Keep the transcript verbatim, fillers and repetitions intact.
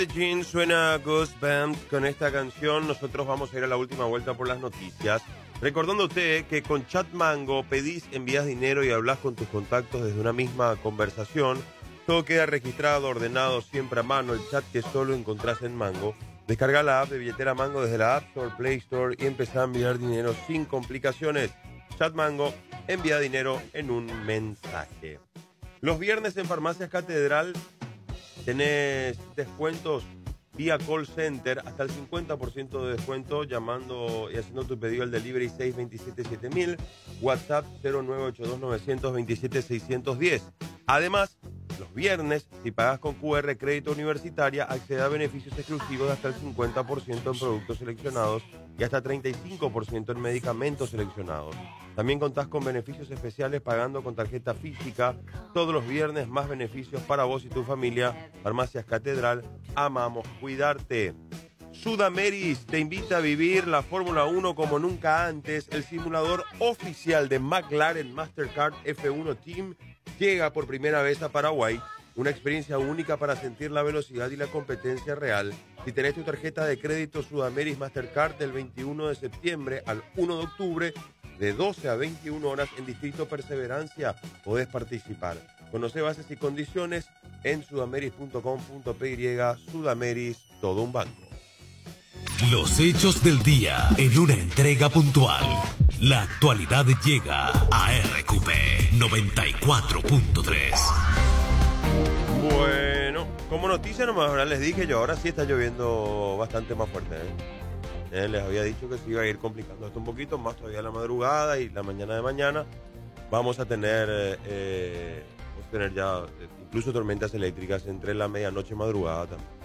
Jean suena Ghost Band. Con esta canción nosotros vamos a ir a la última vuelta por las noticias. Recordando a usted que con Chat Mango pedís, envías dinero y hablas con tus contactos desde una misma conversación. Todo queda registrado, ordenado, siempre a mano. El chat que solo encontrás en Mango. Descarga la app de billetera Mango desde la App Store, Play Store y empezá a enviar dinero sin complicaciones. Chat Mango, envía dinero en un mensaje. Los viernes en Farmacias Catedral tenés descuentos vía call center, hasta el cincuenta por ciento de descuento llamando y haciendo tu pedido al delivery seis dos siete siete mil, WhatsApp cero nueve ocho dos nueve dos siete seis uno cero. Además, los viernes, si pagas con Q R Crédito Universitaria, accede a beneficios exclusivos de hasta el cincuenta por ciento en productos seleccionados y hasta treinta y cinco por ciento en medicamentos seleccionados. También contás con beneficios especiales pagando con tarjeta física. Todos los viernes más beneficios para vos y tu familia. Farmacias Catedral, amamos cuidarte. Sudameris te invita a vivir la Fórmula uno como nunca antes. El simulador oficial de McLaren Mastercard F uno Team llega por primera vez a Paraguay. Una experiencia única para sentir la velocidad y la competencia real. Si tenés tu tarjeta de crédito Sudameris Mastercard del veintiuno de septiembre al uno de octubre, de doce a veintiuna horas en Distrito Perseverancia, podés participar. Conoce bases y condiciones en sudameris punto com punto p y. Sudameris, todo un banco. Los hechos del día en una entrega puntual. La actualidad llega a R Q P noventa y cuatro punto tres. Bueno, como noticia nomás, ahora les dije yo, ahora sí está lloviendo bastante más fuerte, ¿eh? Eh, les había dicho que se iba a ir complicando esto un poquito más todavía la madrugada y la mañana de mañana. Vamos a tener, eh, vamos a tener ya eh, incluso tormentas eléctricas entre la medianoche y madrugada también.